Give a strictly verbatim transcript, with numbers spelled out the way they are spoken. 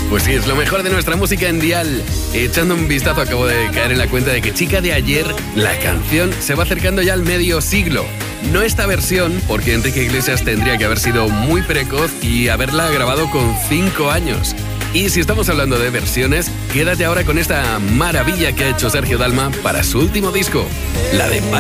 Pues sí, es lo mejor de nuestra música en Dial. Echando un vistazo acabo de caer en la cuenta de que Chica de Ayer, la canción, se va acercando ya al medio siglo. No esta versión, porque Enrique Iglesias tendría que haber sido muy precoz y haberla grabado con cinco años. Y si estamos hablando de versiones, quédate ahora con esta maravilla que ha hecho Sergio Dalma para su último disco, la de